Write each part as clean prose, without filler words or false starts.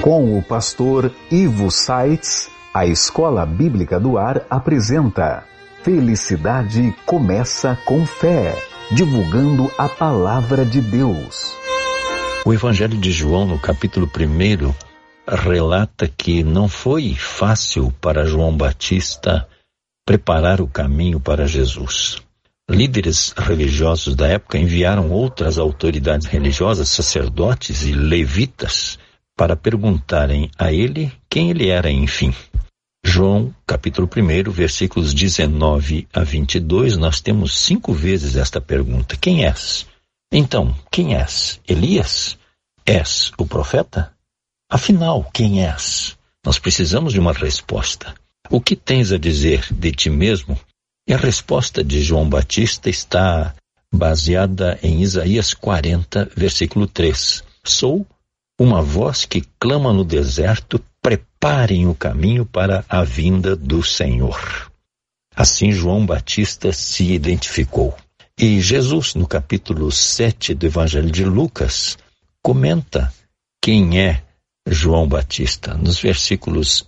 Com o pastor Ivo Saitz, a Escola Bíblica do Ar apresenta Felicidade Começa com Fé, divulgando a Palavra de Deus. O Evangelho de João, no capítulo 1, relata que não foi fácil para João Batista preparar o caminho para Jesus. Líderes religiosos da época enviaram outras autoridades religiosas, sacerdotes e levitas, para perguntarem a ele quem ele era, enfim. João, capítulo 1, versículos 19 a 22, nós temos 5 vezes esta pergunta. Quem és? Então, quem és? Elias? És o profeta? Afinal, quem és? Nós precisamos de uma resposta. O que tens a dizer de ti mesmo? E a resposta de João Batista está baseada em Isaías 40, versículo 3. Sou uma voz que clama no deserto, preparem o caminho para a vinda do Senhor. Assim João Batista se identificou. E Jesus, no capítulo 7 do Evangelho de Lucas, comenta quem é João Batista. Nos versículos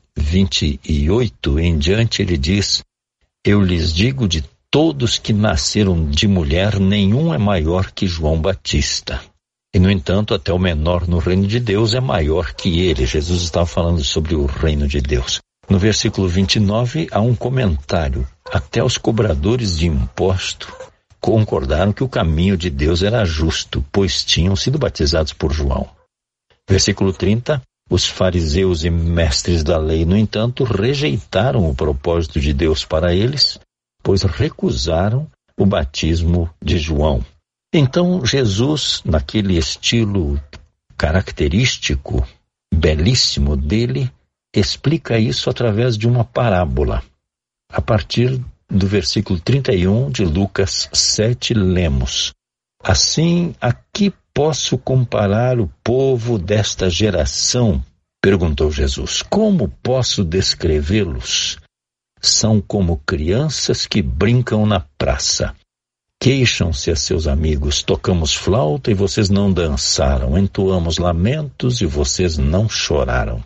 28 em diante, ele diz: eu lhes digo, de todos que nasceram de mulher, nenhum é maior que João Batista. E, no entanto, até o menor no reino de Deus é maior que ele. Jesus estava falando sobre o reino de Deus. No versículo 29, há um comentário. Até os cobradores de imposto concordaram que o caminho de Deus era justo, pois tinham sido batizados por João. Versículo 30, os fariseus e mestres da lei, no entanto, rejeitaram o propósito de Deus para eles, pois recusaram o batismo de João. Então, Jesus, naquele estilo característico, belíssimo dele, explica isso através de uma parábola. A partir do versículo 31 de Lucas 7, lemos: assim, a que posso comparar o povo desta geração? Perguntou Jesus. Como posso descrevê-los? São como crianças que brincam na praça. Queixam-se a seus amigos: tocamos flauta e vocês não dançaram, entoamos lamentos e vocês não choraram.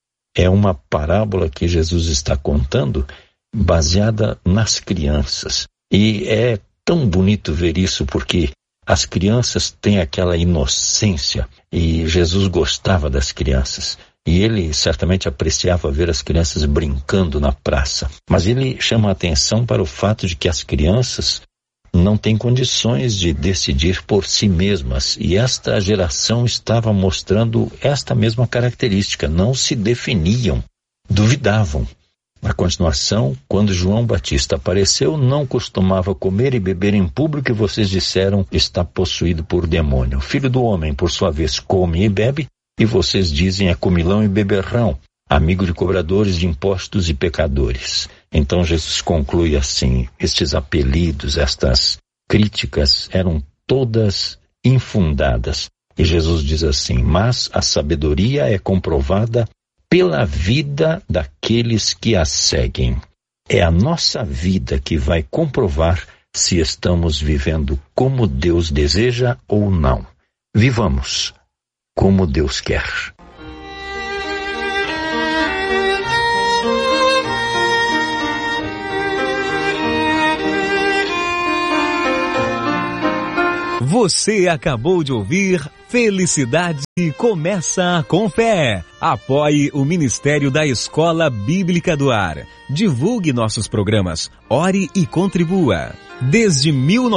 É uma parábola que Jesus está contando baseada nas crianças. E é tão bonito ver isso, porque as crianças têm aquela inocência e Jesus gostava das crianças. E ele certamente apreciava ver as crianças brincando na praça. Mas ele chama a atenção para o fato de que as crianças não têm condições de decidir por si mesmas. E esta geração estava mostrando esta mesma característica. Não se definiam, duvidavam. Na continuação, quando João Batista apareceu, não costumava comer e beber em público, e vocês disseram: está possuído por demônio. O Filho do Homem, por sua vez, come e bebe, e vocês dizem: é comilão e beberrão, amigo de cobradores de impostos e pecadores. Então Jesus conclui assim: estes apelidos, estas críticas eram todas infundadas. E Jesus diz assim: mas a sabedoria é comprovada pela vida daqueles que a seguem. É a nossa vida que vai comprovar se estamos vivendo como Deus deseja ou não. Vivamos como Deus quer. Você acabou de ouvir Felicidade Começa com Fé. Apoie o Ministério da Escola Bíblica do Ar. Divulgue nossos programas. Ore e contribua. Desde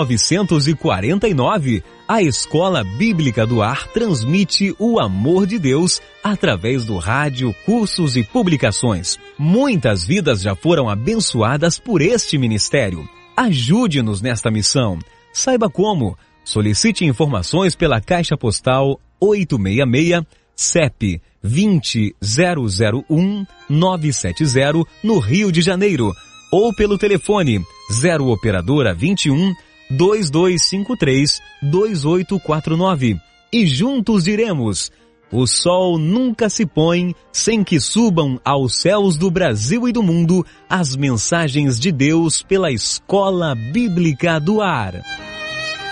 1949, a Escola Bíblica do Ar transmite o amor de Deus através do rádio, cursos e publicações. Muitas vidas já foram abençoadas por este ministério. Ajude-nos nesta missão. Saiba como. Solicite informações pela Caixa Postal 866, CEP 20001-970, no Rio de Janeiro, ou pelo telefone 0 Operadora 21 2253 2849. E juntos diremos: o sol nunca se põe sem que subam aos céus do Brasil e do mundo as mensagens de Deus pela Escola Bíblica do Ar.